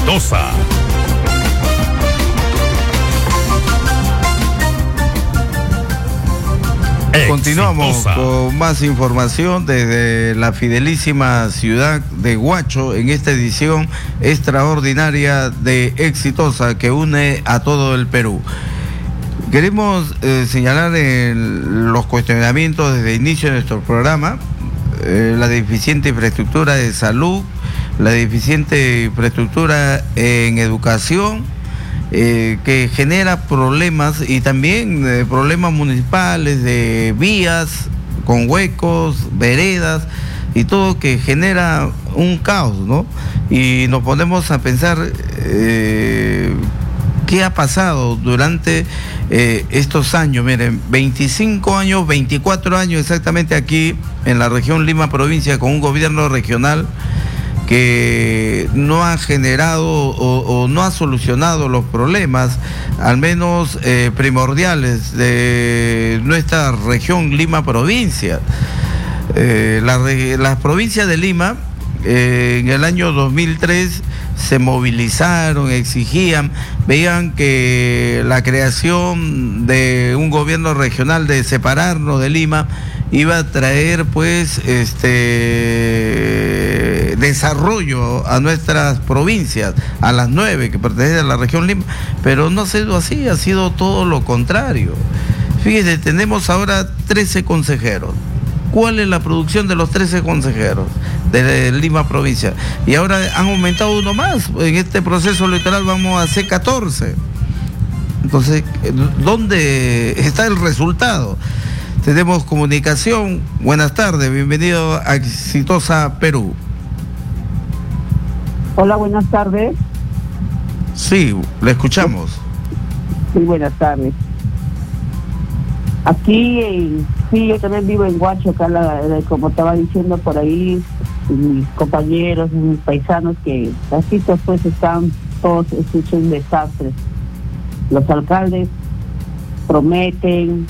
exitosa. Continuamos con más información desde la fidelísima ciudad de Huacho en esta edición extraordinaria de Exitosa que une a todo el Perú. Queremos señalar los cuestionamientos desde el inicio de nuestro programa, la deficiente infraestructura de salud, la deficiente infraestructura en educación, que genera problemas y también problemas municipales de vías con huecos, veredas y todo que genera un caos, ¿no? Y nos ponemos a pensar qué ha pasado durante estos años. Miren, 25 años, 24 años exactamente aquí en la región Lima provincia con un gobierno regional que no ha generado o no ha solucionado los problemas, al menos primordiales de nuestra región Lima provincia. Las provincias de Lima en el año 2003 se movilizaron, exigían, veían que la creación de un gobierno regional de separarnos de Lima iba a traer pues desarrollo a nuestras provincias, a las 9 que pertenecen a la región Lima, pero no ha sido así, ha sido todo lo contrario. Fíjese, tenemos ahora 13 consejeros. ¿Cuál es la producción de los 13 consejeros de Lima provincia? Y ahora han aumentado uno más. En este proceso electoral vamos a hacer 14. Entonces, ¿dónde está el resultado? Tenemos comunicación. Buenas tardes, bienvenido a Exitosa Perú. Hola, buenas tardes. Sí, le escuchamos. Sí, buenas tardes. Aquí, sí, yo también vivo en Huacho, acá como estaba diciendo por ahí, mis compañeros, mis paisanos, que así pues están todos, es un desastre. Los alcaldes prometen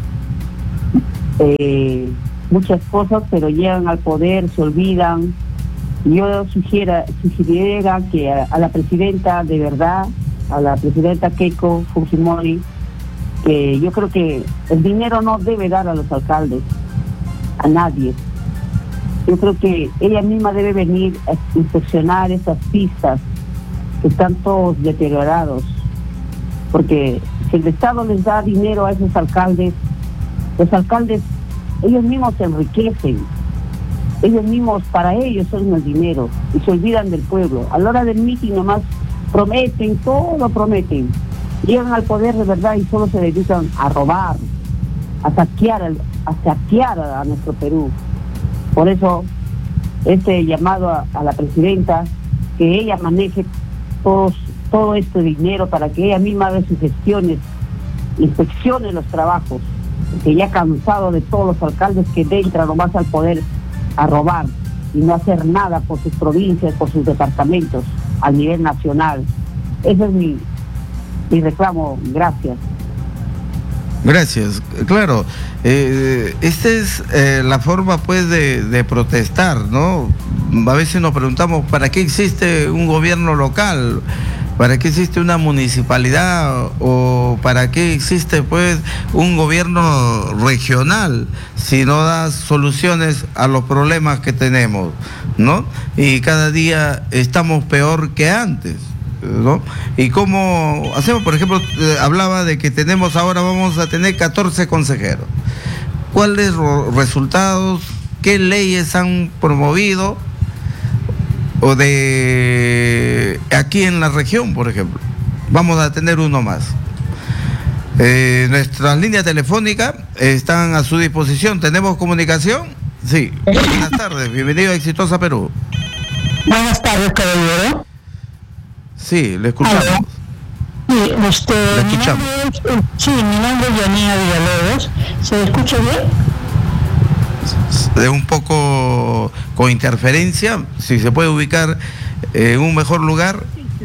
muchas cosas, pero llegan al poder, se olvidan. Yo sugiriera que a la presidenta, de verdad, a la presidenta Keiko Fujimori, que yo creo que el dinero no debe dar a los alcaldes, a nadie. Yo creo que ella misma debe venir a inspeccionar esas pistas que están todos deteriorados, porque si el Estado les da dinero a esos alcaldes, los alcaldes, ellos mismos se enriquecen, ellos mismos, para ellos son el dinero, y se olvidan del pueblo. A la hora del mitin nomás prometen, todo prometen. Llegan al poder de verdad y solo se dedican a robar, a saquear a nuestro Perú. Por eso, este llamado a la presidenta, que ella maneje todo este dinero para que ella misma haga sus gestiones, inspeccione los trabajos, que ya cansado de todos los alcaldes que entran nomás al poder a robar y no hacer nada por sus provincias, por sus departamentos, a nivel nacional. Ese es mi reclamo. Gracias. Gracias. Claro, esta es la forma pues de protestar, ¿no? A veces nos preguntamos, ¿para qué existe un gobierno local? ¿Para qué existe una municipalidad? ¿O para qué existe pues un gobierno regional si no da soluciones a los problemas que tenemos, ¿no? Y cada día estamos peor que antes, ¿no? ¿Y cómo hacemos? Por ejemplo, hablaba de que vamos a tener 14 consejeros. ¿Cuáles resultados? ¿Qué leyes han promovido? O de aquí en la región, por ejemplo, vamos a tener uno más. Nuestras líneas telefónicas están a su disposición. ¿Tenemos comunicación? Sí. Buenas tardes, bienvenido a Exitosa Perú. Buenas tardes, caballero. Sí, le escuchamos. Sí, le escuchamos. Mi nombre es Yanina Villalobos. ¿Se escucha bien? De un poco con interferencia, si se puede ubicar en un mejor lugar.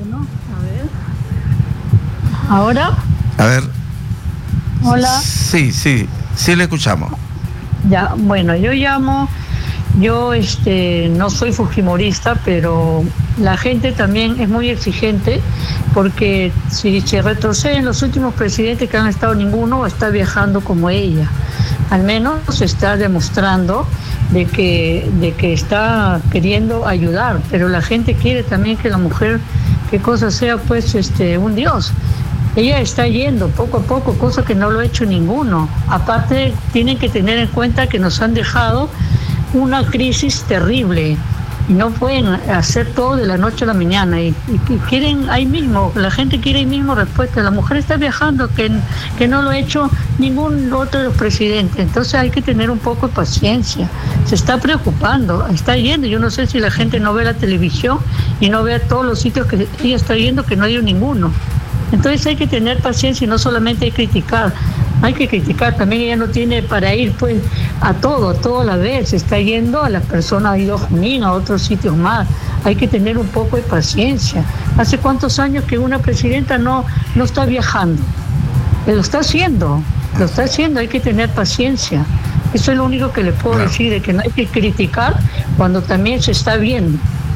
¿Ahora? A ver. Hola. Sí, le escuchamos. Ya, bueno, yo no soy fujimorista, pero la gente también es muy exigente, porque si se retroceden los últimos presidentes que han estado, ninguno está viajando como ella. Al menos está demostrando de que está queriendo ayudar, pero la gente quiere también que la mujer, qué cosa sea pues un dios. Ella está yendo poco a poco, cosa que no lo ha hecho ninguno. Aparte, tienen que tener en cuenta que nos han dejado una crisis terrible y no pueden hacer todo de la noche a la mañana y quieren ahí mismo, la gente quiere ahí mismo respuesta. La mujer está viajando, que no lo ha hecho ningún otro de los presidentes. Entonces hay que tener un poco de paciencia. Se está preocupando, está yendo. Yo no sé si la gente no ve la televisión y no ve a todos los sitios que ella está yendo, que no hay ninguno. Entonces hay que tener paciencia y no solamente hay que criticar. Hay que criticar, también ella no tiene para ir pues a todo a la vez, está yendo a las personas, ha ido a Junín, a otros sitios más. Hay que tener un poco de paciencia. ¿Hace cuántos años que una presidenta no está viajando? Lo está haciendo, hay que tener paciencia. Eso es lo único que le puedo decir, de que no hay que criticar cuando también se está viendo.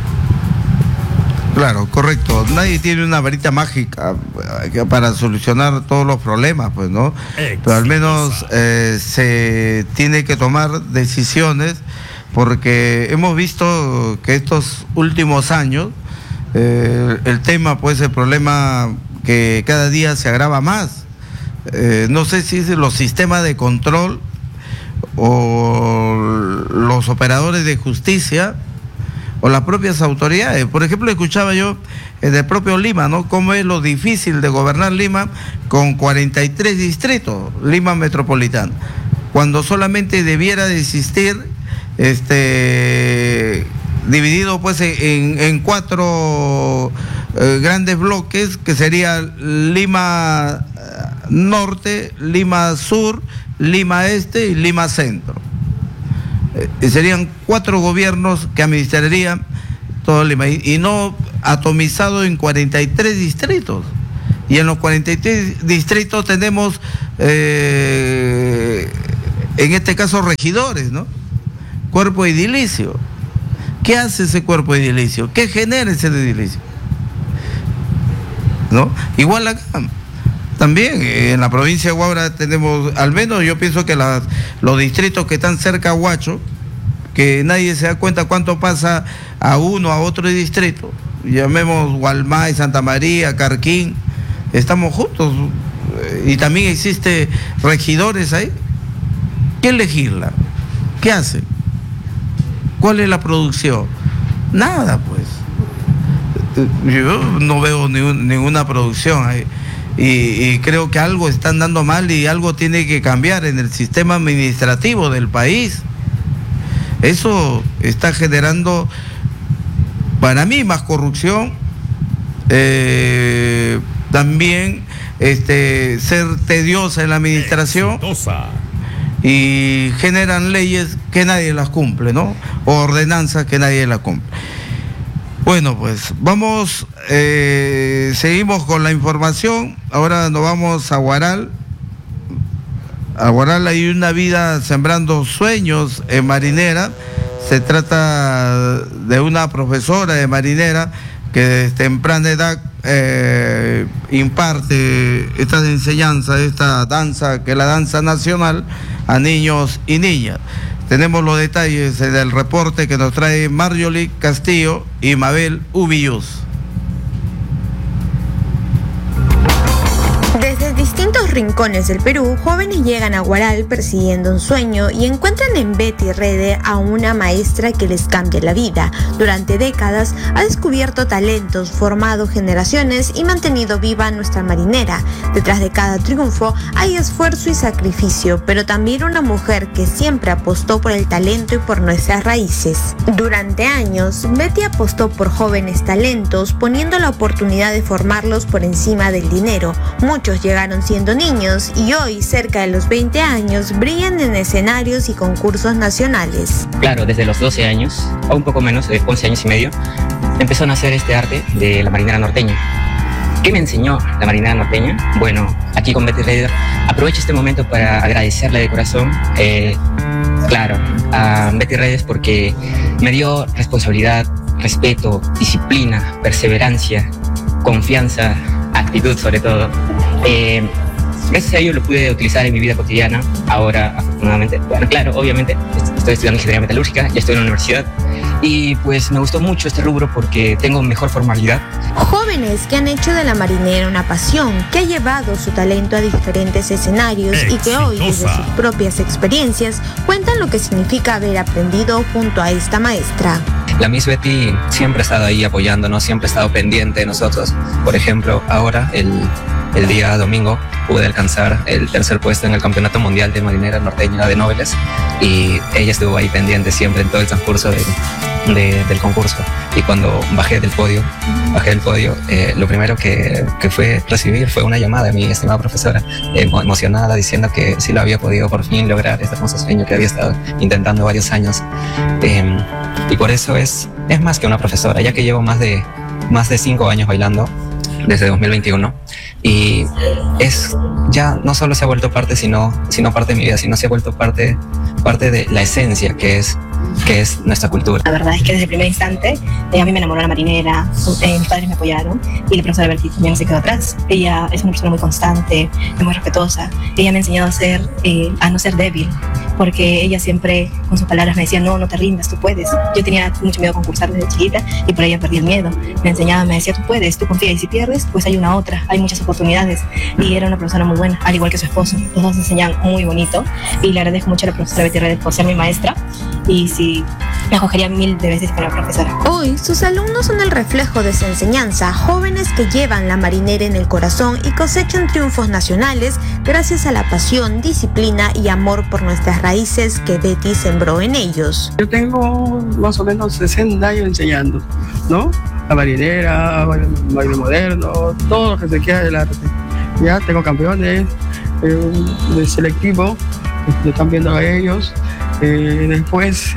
Claro, correcto. Nadie tiene una varita mágica para solucionar todos los problemas, pues, ¿no? Pero al menos se tiene que tomar decisiones, porque hemos visto que estos últimos años el tema, pues, el problema que cada día se agrava más. No sé si es los sistemas de control o los operadores de justicia o las propias autoridades. Por ejemplo, escuchaba yo del propio Lima, ¿no? Cómo es lo difícil de gobernar Lima con 43 distritos, Lima metropolitana, cuando solamente debiera de existir dividido pues en 4 grandes bloques, que sería Lima Norte, Lima Sur, Lima Este y Lima Centro. Serían 4 gobiernos que administrarían todo Lima, y no atomizado en 43 distritos. Y en los 43 distritos tenemos, en este caso, regidores, ¿no? Cuerpo edilicio. ¿Qué hace ese cuerpo edilicio? ¿Qué genera ese edilicio? ¿No? Igual acá. También en la provincia de Huaura tenemos, al menos yo pienso que los distritos que están cerca a Huacho, que nadie se da cuenta cuánto pasa a uno, a otro distrito, llamemos Gualmay, Santa María, Carquín, estamos juntos, y también existe regidores ahí. ¿Qué legisla? ¿Qué hace? ¿Cuál es la producción? Nada, pues. Yo no veo ninguna producción ahí. Y creo que algo están dando mal y algo tiene que cambiar en el sistema administrativo del país. Eso está generando, para mí, más corrupción, también ser tediosa en la administración, y generan leyes que nadie las cumple, ¿no? O ordenanzas que nadie las cumple. Bueno, pues vamos, seguimos con la información. Ahora nos vamos a Huaral. A Huaral hay una vida sembrando sueños en Marinera. Se trata de una profesora de Marinera que desde temprana edad imparte esta enseñanza, esta danza, que es la danza nacional, a niños y niñas. Tenemos los detalles del reporte que nos trae Marjorie Castillo y Mabel Ubillus. Desde distintos rincones del Perú, jóvenes llegan a Huaral persiguiendo un sueño y encuentran en Betty Rede a una maestra que les cambia la vida. Durante décadas ha descubierto talentos, formado generaciones y mantenido viva nuestra marinera. Detrás de cada triunfo hay esfuerzo y sacrificio, pero también una mujer que siempre apostó por el talento y por nuestras raíces. Durante años, Betty apostó por jóvenes talentos, poniendo la oportunidad de formarlos por encima del dinero. Muchos llegaron siendo niños y hoy, cerca de los 20 años, brillan en escenarios y concursos nacionales. Claro, desde los 12 años, o un poco menos, de 11 años y medio, empezó a nacer este arte de la marinera norteña. ¿Qué me enseñó la marinera norteña? Bueno, aquí con Betty Rede aprovecho este momento para agradecerle de corazón, claro, a Betty Redes, porque me dio responsabilidad, respeto, disciplina, perseverancia, confianza, actitud sobre todo. Gracias a ello lo pude utilizar en mi vida cotidiana. Ahora, afortunadamente, bueno, claro, obviamente, estoy estudiando ingeniería metalúrgica, ya estoy en la universidad. Y pues me gustó mucho este rubro porque tengo mejor formalidad. Jóvenes que han hecho de la marinera una pasión, que ha llevado su talento a diferentes escenarios y que hoy, desde sus propias experiencias, cuentan lo que significa haber aprendido junto a esta maestra. La Miss Betty siempre ha estado ahí apoyándonos, siempre ha estado pendiente de nosotros. Por ejemplo, ahora, el día domingo, pude alcanzar el tercer puesto en el Campeonato Mundial de Marinera Norteña de Nobles y ella estuvo ahí pendiente siempre en todo el transcurso del concurso. Y cuando bajé del podio, lo primero que fue recibir fue una llamada de mi estimada profesora, emocionada, diciendo que sí lo había podido por fin lograr, este hermoso sueño que había estado intentando varios años. Y por eso es más que una profesora, ya que llevo más de 5 años bailando, desde 2021, y ya no solo se ha vuelto parte, sino parte de mi vida, sino se ha vuelto parte de la esencia que es nuestra cultura. La verdad es que desde el primer instante a mí me enamoró la marinera, mis padres me apoyaron y la profesora Berti también no se quedó atrás. Ella es una persona muy constante, muy respetuosa. Ella me ha enseñado a no ser débil, porque ella siempre con sus palabras me decía, no te rindas, tú puedes. Yo tenía mucho miedo a concursar desde chiquita y por ella perdí el miedo. Me enseñaba, me decía, tú puedes, tú confía, y si pierdes, pues hay una otra, hay muchas oportunidades. Y era una profesora muy buena, al igual que su esposo. Los dos enseñan muy bonito y le agradezco mucho a la profesora Betty Redes por ser mi maestra, y sí, me acogería 1000 veces con la profesora. Hoy, sus alumnos son el reflejo de su enseñanza, jóvenes que llevan la marinera en el corazón y cosechan triunfos nacionales gracias a la pasión, disciplina y amor por nuestras raíces que Betty sembró en ellos. Yo tengo más o menos 60 años enseñando, ¿no? La marinera, baile moderno, todo lo que se quiera del arte. Ya tengo campeones de selectivo, le están viendo a ellos. Después,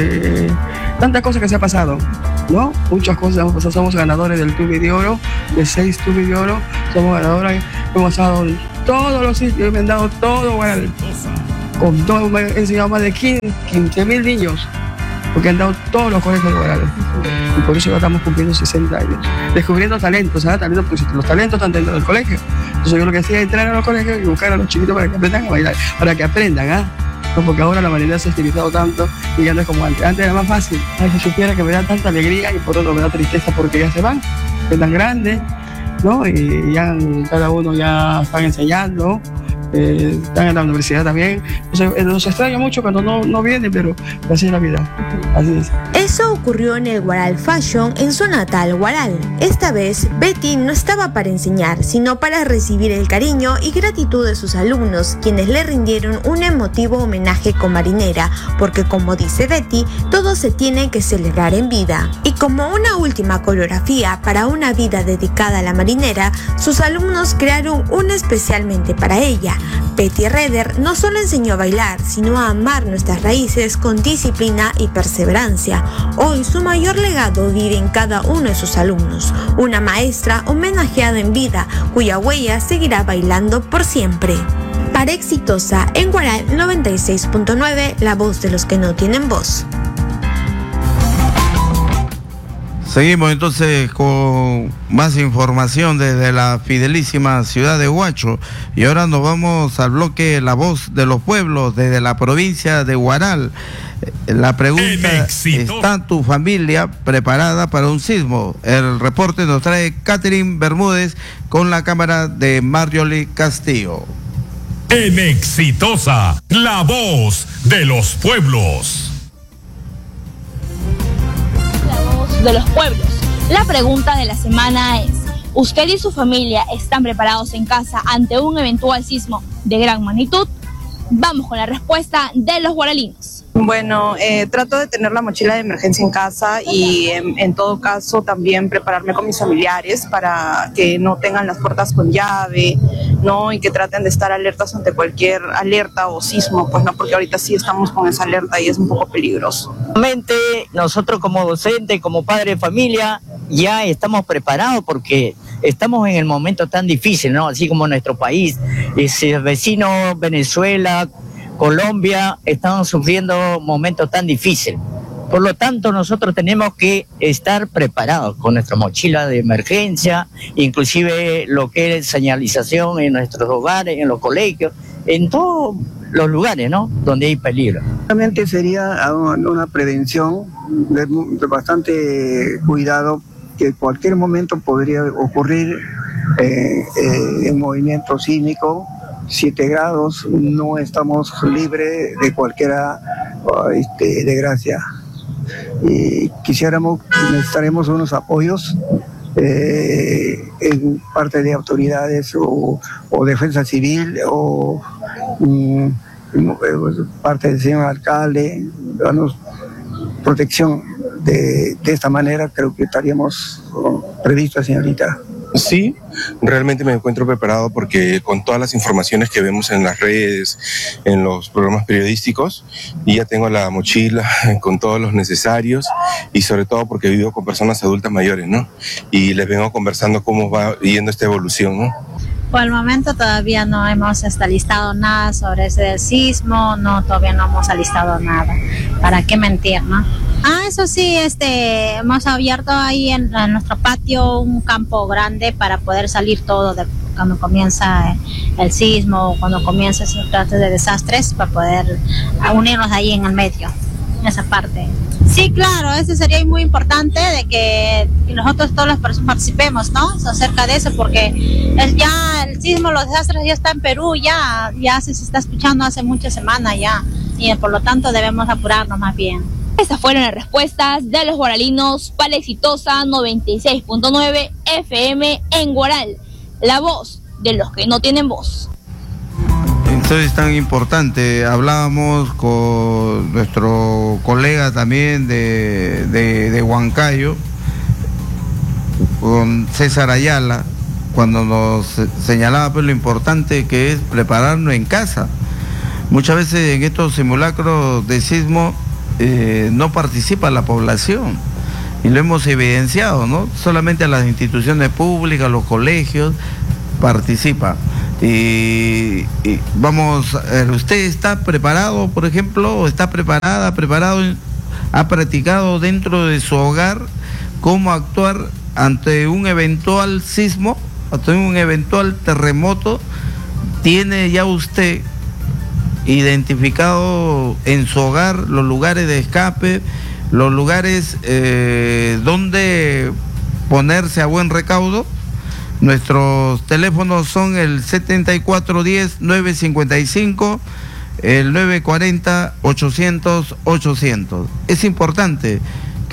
tantas cosas que se ha pasado, ¿no? Muchas cosas hemos pasado. Somos ganadores del Tubi de Oro, de 6 Tubi de Oro. Somos ganadores, hemos estado en todos los sitios, me han dado todo, bueno, con todo, me han enseñado más de 15.000 niños, porque han dado todos los colegios laborales. Y por eso ya estamos cumpliendo 60 años. Descubriendo talentos, ¿sabes? Talentos, porque los talentos están dentro del colegio. Entonces yo lo que hacía es entrar a los colegios y buscar a los chiquitos para que aprendan a bailar, para que aprendan, ¿ah? No, porque ahora la marinera se ha estilizado tanto y ya no es como antes. Antes era más fácil. Ay, si supiera que me da tanta alegría y por otro me da tristeza porque ya se van, están grandes, ¿no? Y ya cada uno ya están enseñando. Están en la universidad también. Nos extraña mucho cuando no vienen, pero así es la vida. Así es. Eso ocurrió en el Huaral Fashion en su natal Huaral. Esta vez, Betty no estaba para enseñar, sino para recibir el cariño y gratitud de sus alumnos, quienes le rindieron un emotivo homenaje con marinera, porque como dice Betty, todo se tiene que celebrar en vida. Y como una última coreografía para una vida dedicada a la marinera, sus alumnos crearon una especialmente para ella. Betty Reder no solo enseñó a bailar, sino a amar nuestras raíces con disciplina y perseverancia. Hoy su mayor legado vive en cada uno de sus alumnos, una maestra homenajeada en vida, cuya huella seguirá bailando por siempre. Para Exitosa, en Huaral 96.9, la voz de los que no tienen voz. Seguimos entonces con más información desde la fidelísima ciudad de Huacho y ahora nos vamos al bloque La Voz de los Pueblos desde la provincia de Huaral. La pregunta, ¿está tu familia preparada para un sismo? El reporte nos trae Catherine Bermúdez con la cámara de Marjorie Castillo. En Exitosa, La Voz de los Pueblos. De los pueblos. La pregunta de la semana es: ¿usted y su familia están preparados en casa ante un eventual sismo de gran magnitud? Vamos con la respuesta de los guaralinos. Bueno, trato de tener la mochila de emergencia en casa y en todo caso también prepararme con mis familiares para que no tengan las puertas con llave, ¿no? Y que traten de estar alertas ante cualquier alerta o sismo, pues no, porque ahorita sí estamos con esa alerta y es un poco peligroso. Nosotros como docente, como padre de familia, ya estamos preparados porque estamos en el momento tan difícil, ¿no? Así como nuestro país, ese vecino Venezuela, Colombia, están sufriendo momentos tan difíciles. Por lo tanto, nosotros tenemos que estar preparados con nuestra mochila de emergencia, inclusive lo que es señalización en nuestros hogares, en los colegios, en todos los lugares, ¿no?, donde hay peligro. Realmente sería una prevención de bastante cuidado, que en cualquier momento podría ocurrir un movimiento sísmico. 7 grados, no estamos libres de cualquier desgracia. Y necesitaremos unos apoyos en parte de autoridades o defensa civil o parte del señor alcalde, darnos protección de esta manera. Creo que estaríamos previstos, señorita. Sí, realmente me encuentro preparado porque con todas las informaciones que vemos en las redes, en los programas periodísticos, y ya tengo la mochila con todos los necesarios, y sobre todo porque vivo con personas adultas mayores, ¿no? Y les vengo conversando cómo va yendo esta evolución, ¿no? Por el momento todavía no hemos alistado nada sobre ese del sismo, todavía no hemos alistado nada. ¿Para qué mentir, no? Eso sí, hemos abierto ahí en nuestro patio un campo grande para poder salir todo cuando comienza el sismo, cuando comienza ese trato de desastres, para poder unirnos ahí en el medio, en esa parte. Sí, claro, eso sería muy importante de que nosotros todas las personas participemos, ¿no?, acerca de eso, porque ya el sismo, los desastres ya está en Perú, ya se está escuchando hace muchas semanas ya, y por lo tanto debemos apurarnos más bien. Estas fueron las respuestas de los guaralinos para Exitosa 96.9 FM en Guaral, la voz de los que no tienen voz. Entonces, tan importante, hablábamos con nuestro colega también de Huancayo, con César Ayala, cuando nos señalaba pues lo importante que es prepararnos en casa. Muchas veces en estos simulacros de sismo no participa la población, y lo hemos evidenciado, ¿no? Solamente las instituciones públicas, los colegios participan. Y vamos, ¿usted está preparado, por ejemplo, o está preparado, ha practicado dentro de su hogar cómo actuar ante un eventual sismo, ante un eventual terremoto? ¿Tiene ya usted identificado en su hogar los lugares de escape, los lugares donde ponerse a buen recaudo? Nuestros teléfonos son el 7410-955, el 940-800-800. Es importante